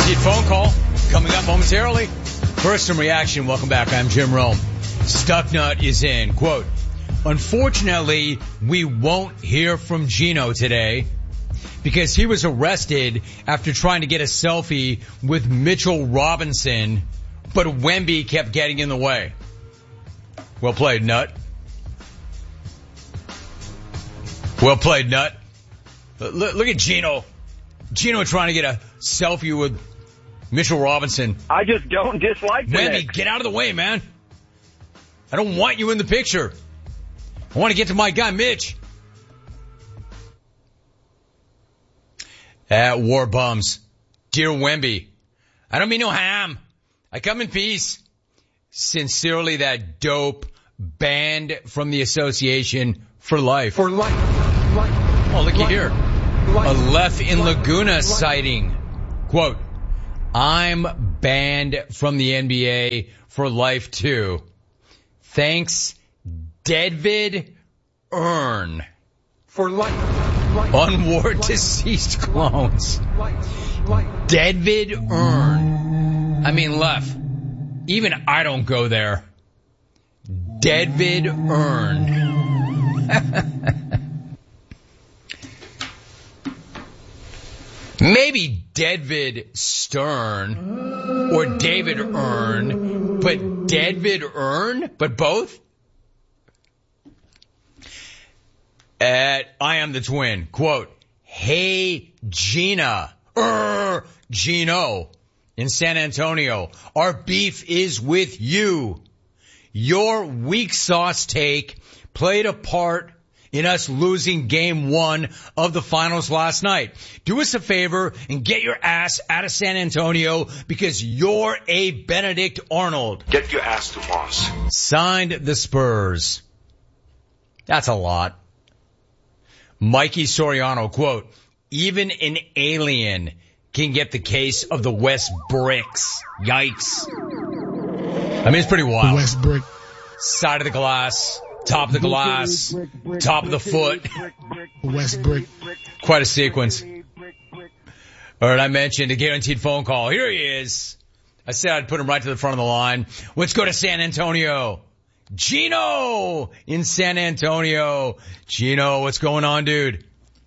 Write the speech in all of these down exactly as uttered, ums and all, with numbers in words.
Guaranteed phone call coming up momentarily. First, some reaction. Welcome back. I'm Jim Rome. Stucknut is in. Quote, unfortunately, we won't hear from Gino today because he was arrested after trying to get a selfie with Mitchell Robinson, but Wemby kept getting in the way. Well played, Nut. Well played, Nut. Look, look at Gino. Gino trying to get a selfie with Mitchell Robinson. I just don't dislike the Wemby, Knicks. get out of the way, man. I don't want you in the picture. I want to get to my guy, Mitch. At War Bums. Dear Wemby, I don't mean no harm. I come in peace. Sincerely, that dope banned from the association for life. For life. life oh, looky life, here. Life, a Left in life, Laguna life. sighting. Quote, I'm banned from the N B A for life too. Thanks, David Earn. For life. life Unwar life, deceased clones. Life, life. David Earn. I mean, Left. Even I don't go there. David Earn. Maybe David Stern or David Earn, but David Earn, but both? At I Am the Twin, quote, hey, Gina, er, Gino, in San Antonio, our beef is with you. Your weak sauce take played a part in us losing game one of the finals last night. Do us a favor and get your ass out of San Antonio because you're a Benedict Arnold. Get your ass to Moss. Signed, the Spurs. That's a lot. Mikey Soriano, quote, even an alien can get the case of the West Bricks. Yikes. I mean, it's pretty wild. The West Brick. Side of the glass, top of the glass, top of the foot. The West Brick. Quite a sequence. All right, I mentioned a guaranteed phone call. Here he is. I said I'd put him right to the front of the line. Let's go to San Antonio. Gino in San Antonio. Gino, what's going on, dude?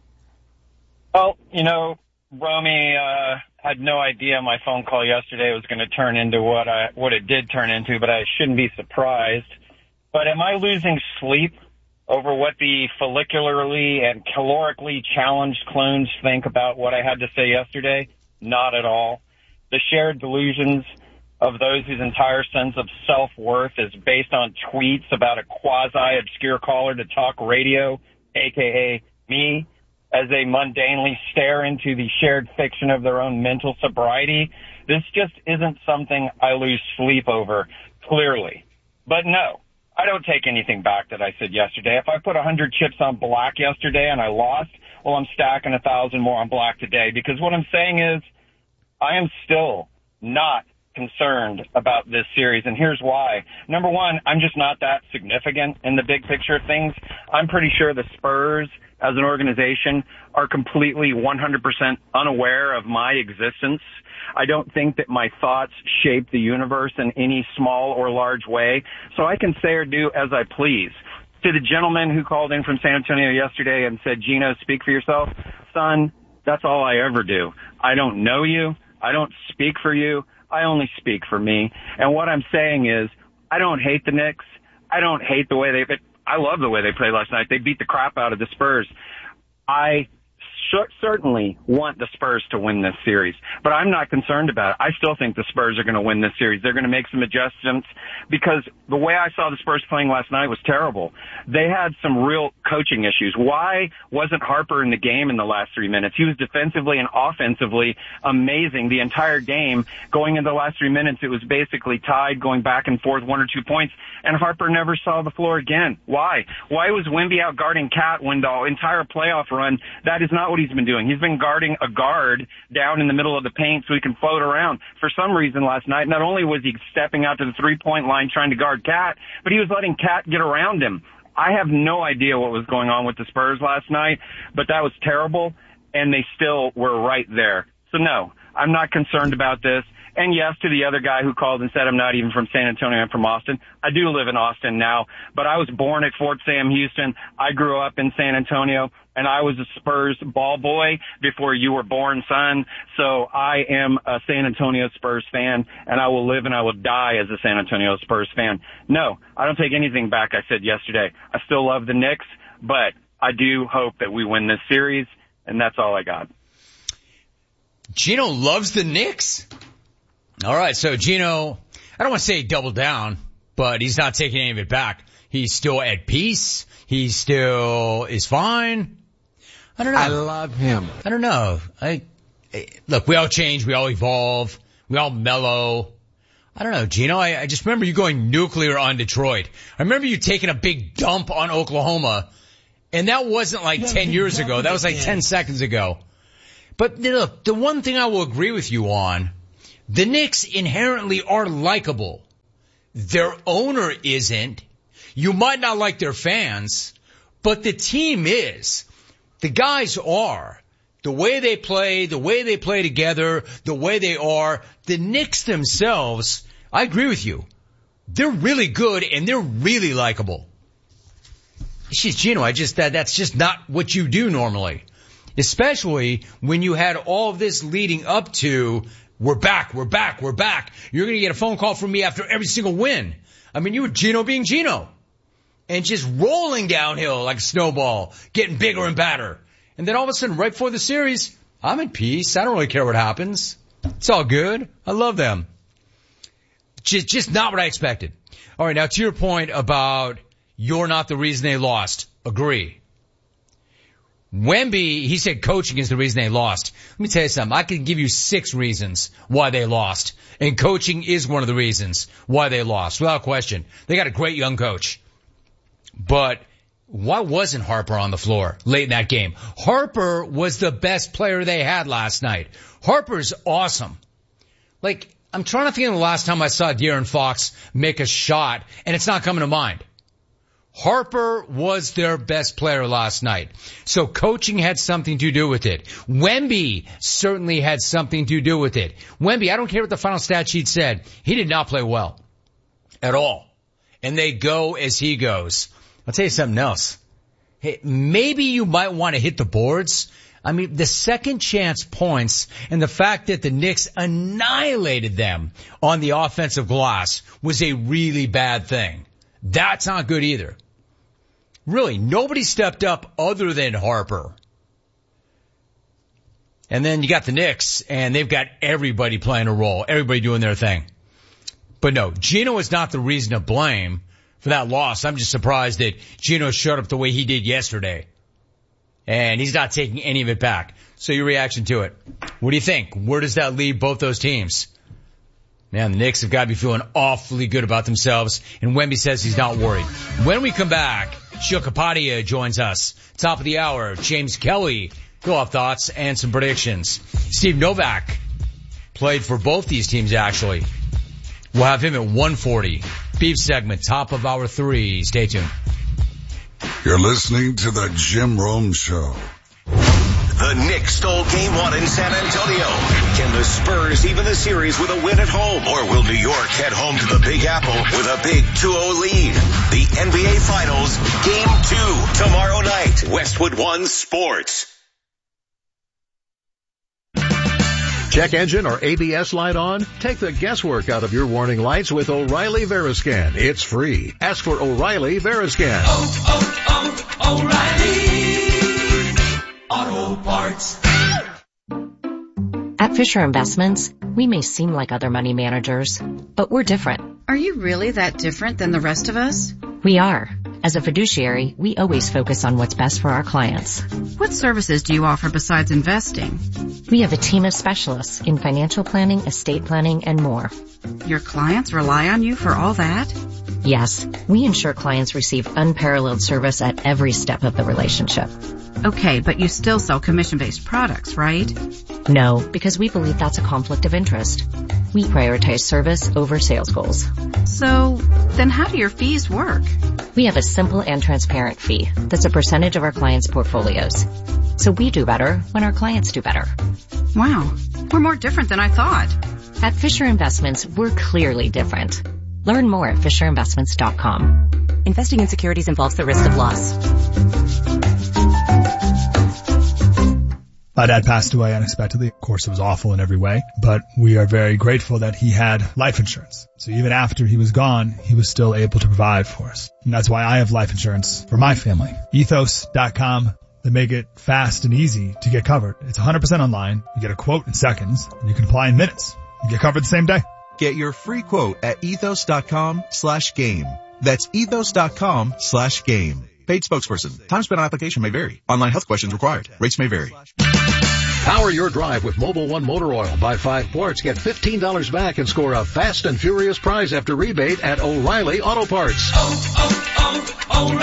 Well, you know, Romy, uh, had no idea my phone call yesterday was going to turn into what I, what it did turn into, but I shouldn't be surprised. But am I losing sleep over what the follicularly and calorically challenged clones think about what I had to say yesterday? Not at all. The shared delusions of those whose entire sense of self-worth is based on tweets about a quasi-obscure caller to talk radio, a k a me, as they mundanely stare into the shared fiction of their own mental sobriety. This just isn't something I lose sleep over, clearly. But no, I don't take anything back that I said yesterday. If I put one hundred chips on black yesterday and I lost, well, I'm stacking one thousand more on black today, because what I'm saying is I am still not concerned about this series, and here's why. Number one, I'm just not that significant in the big picture of things. I'm pretty sure the Spurs, as an organization, are completely one hundred percent unaware of my existence. I don't think that my thoughts shape the universe in any small or large way, so I can say or do as I please. To the gentleman who called in from San Antonio yesterday and said, Gino, speak for yourself, son, that's all I ever do. I don't know you. I don't speak for you. I only speak for me. And what I'm saying is, I don't hate the Knicks. I don't hate the way they, but I love the way they played last night. They beat the crap out of the Spurs. I sh- certainly want the Spurs to win this series, but I'm not concerned about it. I still think the Spurs are going to win this series. They're going to make some adjustments, because the way I saw the Spurs playing last night was terrible. They had some real coaching issues. Why wasn't Harper in the game in the last three minutes? He was defensively and offensively amazing the entire game. Going into the last three minutes, it was basically tied, going back and forth, one or two points, and Harper never saw the floor again. Why? Why was Wemby out guarding Cat when the entire playoff run? That is not what he's been doing. He's been guarding a guard down in the middle of the paint so he can float around. For some reason last night, not only was he stepping out to the three-point line trying to guard Cat, but he was letting Cat get around him. I have no idea what was going on with the Spurs last night, but that was terrible, and they still were right there. So no, I'm not concerned about this. And yes, to the other guy who called and said I'm not even from San Antonio, I'm from Austin. I do live in Austin now, but I was born at Fort Sam Houston. I grew up in San Antonio, and I was a Spurs ball boy before you were born, son. So I am a San Antonio Spurs fan, and I will live and I will die as a San Antonio Spurs fan. No, I don't take anything back I said yesterday. I still love the Knicks, but I do hope that we win this series, and that's all I got. Gino loves the Knicks. All right, so Gino, I don't want to say double down, but he's not taking any of it back. He's still at peace. He still is fine. I don't know. I love him. I don't know. I, I look, we all change. We all evolve. We all mellow. I don't know, Gino. I, I just remember you going nuclear on Detroit. I remember you taking a big dump on Oklahoma, and that wasn't like ten years ago. That was like ten seconds ago. But look, the one thing I will agree with you on, the Knicks inherently are likable. Their owner isn't. You might not like their fans, but the team is. The guys are. The way they play, the way they play together, the way they are. The Knicks themselves, I agree with you. They're really good and they're really likable. She's Gino, I just, that, that's just not what you do normally. Especially when you had all of this leading up to, we're back, we're back, we're back. You're going to get a phone call from me after every single win. I mean, you were Gino being Gino. And just rolling downhill like a snowball, getting bigger and badder. And then all of a sudden, right before the series, I'm in peace. I don't really care what happens. It's all good. I love them. Just, just not what I expected. All right, now to your point about you're not the reason they lost. Agree. Wemby, he said coaching is the reason they lost. Let me tell you something. I can give you six reasons why they lost. And coaching is one of the reasons why they lost, without question. They got a great young coach. But why wasn't Harper on the floor late in that game? Harper was the best player they had last night. Harper's awesome. Like, I'm trying to think of the last time I saw De'Aaron Fox make a shot, and it's not coming to mind. Harper was their best player last night. So coaching had something to do with it. Wemby certainly had something to do with it. Wemby, I don't care what the final stat sheet said. He did not play well. At all. And they go as he goes. I'll tell you something else. Hey, maybe you might want to hit the boards. I mean, the second chance points and the fact that the Knicks annihilated them on the offensive glass was a really bad thing. That's not good either. Really, nobody stepped up other than Harper. And then you got the Knicks, and they've got everybody playing a role, everybody doing their thing. But no, Gino is not the reason to blame for that loss. I'm just surprised that Gino showed up the way he did yesterday. And he's not taking any of it back. So your reaction to it. What do you think? Where does that leave both those teams? Man, the Knicks have got to be feeling awfully good about themselves. And Wemby says he's not worried. When we come back, Sheil Kapadia joins us. Top of the hour, James Kelly. Go off thoughts and some predictions. Steve Novak played for both these teams, actually. We'll have him at one forty. Beef segment, top of hour three. Stay tuned. You're listening to the Jim Rome Show. The Knicks stole game one in San Antonio. Can the Spurs even the series with a win at home? Or will New York head home to the Big Apple with a big two oh lead? The N B A Finals, Game two, tomorrow night. Westwood One Sports. Check engine or A B S light on? Take the guesswork out of your warning lights with O'Reilly Veriscan. It's free. Ask for O'Reilly Veriscan. Oh, oh, oh, O'Reilly Auto Parts. At Fisher Investments, we may seem like other money managers, but we're different. Are you really that different than the rest of us? We are. As a fiduciary, we always focus on what's best for our clients. What services do you offer besides investing? We have a team of specialists in financial planning, estate planning, and more. Your clients rely on you for all that? Yes, we ensure clients receive unparalleled service at every step of the relationship. Okay, but you still sell commission-based products, right? No, because we believe that's a conflict of interest. We prioritize service over sales goals. So, then how do your fees work? We have a simple and transparent fee that's a percentage of our clients' portfolios. So we do better when our clients do better. Wow. We're more different than I thought. At Fisher Investments, we're clearly different. Learn more at fisher investments dot com. Investing in securities involves the risk of loss. My dad passed away unexpectedly. Of course, it was awful in every way, but we are very grateful that he had life insurance. So even after he was gone, he was still able to provide for us. And that's why I have life insurance for my family. ethos dot com. They make it fast and easy to get covered. It's one hundred percent online. You get a quote in seconds, and you can apply in minutes. You get covered the same day. Get your free quote at ethos dot com slash game. That's ethos dot com slash game. Paid spokesperson. Time spent on application may vary. Online health questions required. Rates may vary. Power your drive with Mobil one Motor Oil. Buy five quarts, get fifteen dollars back, and score a fast and furious prize after rebate at O'Reilly Auto Parts. Oh,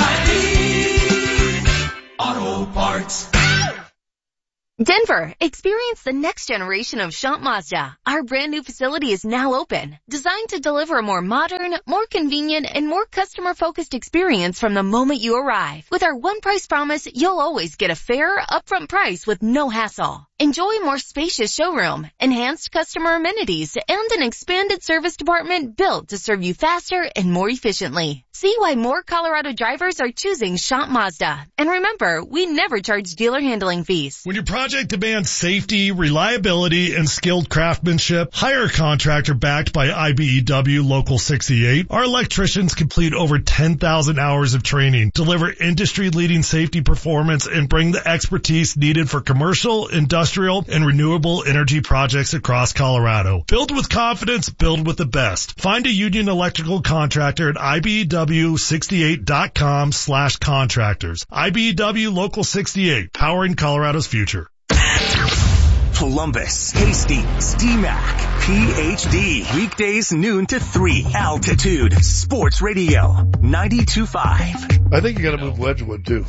oh, oh, O'Reilly Auto Parts. Denver, experience the next generation of Champ Mazda. Our brand new facility is now open, designed to deliver a more modern, more convenient, and more customer-focused experience from the moment you arrive. With our one price promise, you'll always get a fair, upfront price with no hassle. Enjoy more spacious showroom, enhanced customer amenities, and an expanded service department built to serve you faster and more efficiently. See why more Colorado drivers are choosing Champ Mazda. And remember, we never charge dealer handling fees. When your project demands safety, reliability, and skilled craftsmanship, hire a contractor backed by I B E W Local sixty-eight. Our electricians complete over ten thousand hours of training, deliver industry-leading safety performance, and bring the expertise needed for commercial, industrial, and renewable energy projects across Colorado. Build with confidence, build with the best. Find a Union Electrical contractor at I B E W sixty-eight dot com slash contractors. I B E W Local sixty-eight, powering Colorado's future. Columbus, Hastings, D MAC, P H D. Weekdays noon to three. Altitude Sports Radio ninety-two point five. I think you got to move Wedgwood too.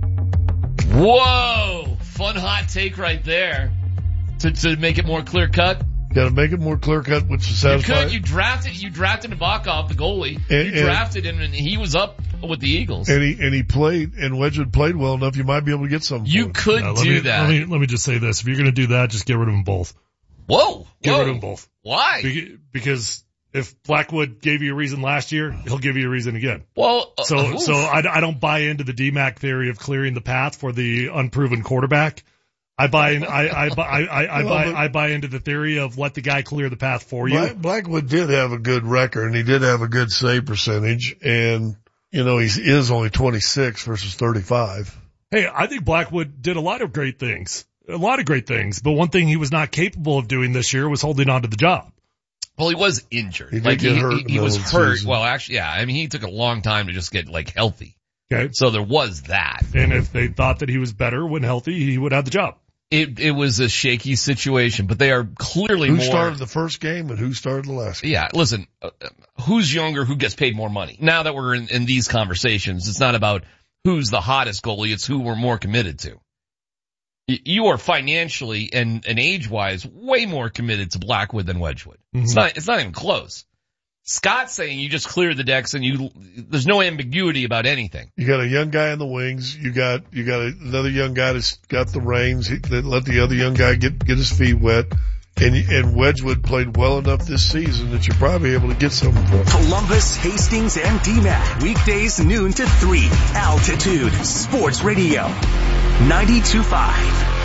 Whoa! Fun hot take right there. To to make it more clear cut. Got to make it more clear cut, which is satisfying. You could. You drafted. You drafted Nabokov, the goalie. And, you drafted him, and he was up with the Eagles. And he and he played, and Wedgwood played well enough. You might be able to get something. You could no, do me, that. Let me let me just say this: if you're going to do that, just get rid of them both. Whoa! Get whoa. rid of them both. Why? Be- because if Blackwood gave you a reason last year, he'll give you a reason again. Well, uh, so oof. so I, I don't buy into the D MAC theory of clearing the path for the unproven quarterback. I buy in, I, I, buy, I, I, I buy, I buy into the theory of let the guy clear the path for you. Black, Blackwood did have a good record, and he did have a good save percentage, and, you know, he is only twenty-six versus thirty-five. Hey, I think Blackwood did a lot of great things, a lot of great things, but one thing he was not capable of doing this year was holding on to the job. Well, he was injured. He did like get he, hurt he, he was in the hurt. season. Well, actually, yeah. I mean, he took a long time to just get like healthy. Okay. So there was that. And if they thought that he was better when healthy, he would have the job. It it was a shaky situation, but they are clearly who more. Who started the first game and who started the last game? Yeah, listen, uh, who's younger, who gets paid more money? Now that we're in, in these conversations, it's not about who's the hottest goalie, it's who we're more committed to. Y- you are financially and, and age-wise way more committed to Blackwood than Wedgwood. Mm-hmm. It's not it's not even close. Scott's saying you just clear the decks and you, there's no ambiguity about anything. You got a young guy in the wings. You got, you got another young guy that's got the reins. He, that let the other young guy get, get his feet wet. And, and Wedgwood played well enough this season that you're probably able to get something for him. Columbus, Hastings, and D MAC. Weekdays noon to three. Altitude Sports Radio ninety-two point five.